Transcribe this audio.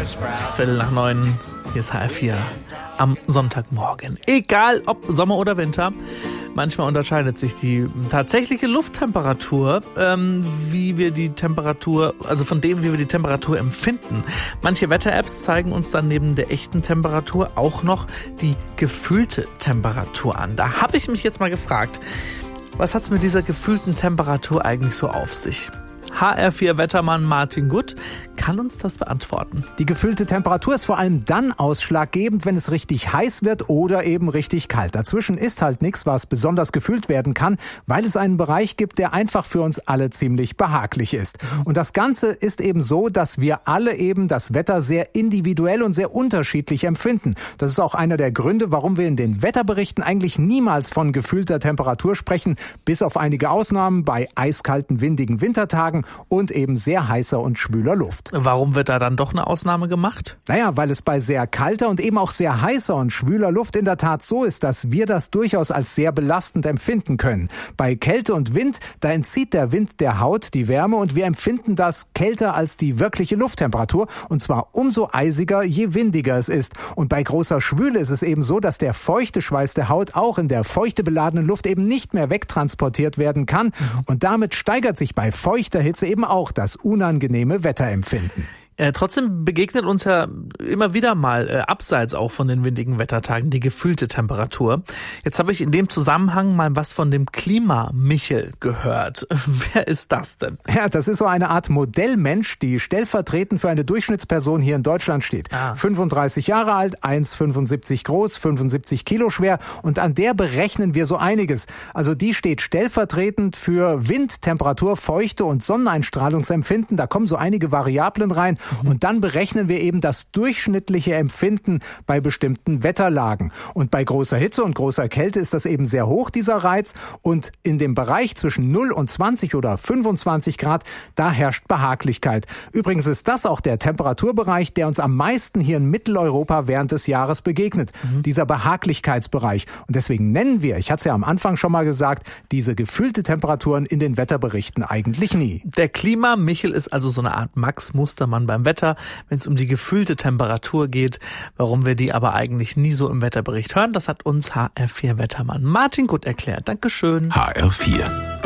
8:15. Hier ist HR4 am Sonntagmorgen. Egal ob Sommer oder Winter, manchmal unterscheidet sich die tatsächliche Lufttemperatur, wie wir die Temperatur, also von dem, wie wir die Temperatur empfinden. Manche Wetter-Apps zeigen uns dann neben der echten Temperatur auch noch die gefühlte Temperatur an. Da habe ich mich jetzt mal gefragt, was hat's mit dieser gefühlten Temperatur eigentlich so auf sich? HR4-Wettermann Martin Gutt kann uns das beantworten. Die gefühlte Temperatur ist vor allem dann ausschlaggebend, wenn es richtig heiß wird oder eben richtig kalt. Dazwischen ist halt nichts, was besonders gefühlt werden kann, weil es einen Bereich gibt, der einfach für uns alle ziemlich behaglich ist. Und das Ganze ist eben so, dass wir alle eben das Wetter sehr individuell und sehr unterschiedlich empfinden. Das ist auch einer der Gründe, warum wir in den Wetterberichten eigentlich niemals von gefühlter Temperatur sprechen, bis auf einige Ausnahmen bei eiskalten, windigen Wintertagen und eben sehr heißer und schwüler Luft. Warum wird da dann doch eine Ausnahme gemacht? Naja, weil es bei sehr kalter und eben auch sehr heißer und schwüler Luft in der Tat so ist, dass wir das durchaus als sehr belastend empfinden können. Bei Kälte und Wind, da entzieht der Wind der Haut die Wärme und wir empfinden das kälter als die wirkliche Lufttemperatur und zwar umso eisiger, je windiger es ist. Und bei großer Schwüle ist es eben so, dass der feuchte Schweiß der Haut auch in der feuchte beladenen Luft eben nicht mehr wegtransportiert werden kann und damit steigert sich bei feuchter Hitze eben auch das unangenehme Wetterempfinden. Trotzdem begegnet uns ja immer wieder mal, abseits auch von den windigen Wettertagen, die gefühlte Temperatur. Jetzt habe ich in dem Zusammenhang mal was von dem Klima-Michel gehört. Wer ist das denn? Ja, das ist so eine Art Modellmensch, die stellvertretend für eine Durchschnittsperson hier in Deutschland steht. 35 Jahre alt, 1,75 groß, 75 Kilo schwer und an der berechnen wir so einiges. Also die steht stellvertretend für Wind, Temperatur, Feuchte und Sonneneinstrahlungsempfinden. Da kommen so einige Variablen rein. Und dann berechnen wir eben das durchschnittliche Empfinden bei bestimmten Wetterlagen. Und bei großer Hitze und großer Kälte ist das eben sehr hoch, dieser Reiz. Und in dem Bereich zwischen 0 und 20 oder 25 Grad, da herrscht Behaglichkeit. Übrigens ist das auch der Temperaturbereich, der uns am meisten hier in Mitteleuropa während des Jahres begegnet. Dieser Behaglichkeitsbereich. Und deswegen nennen wir, ich hatte es ja am Anfang schon mal gesagt, diese gefühlte Temperaturen in den Wetterberichten eigentlich nie. Der Klima-Michel ist also so eine Art Max Mustermann beim Wetter, wenn es um die gefühlte Temperatur geht. Warum wir die aber eigentlich nie so im Wetterbericht hören, das hat uns HR4-Wettermann Martin Gutt erklärt. Dankeschön. HR4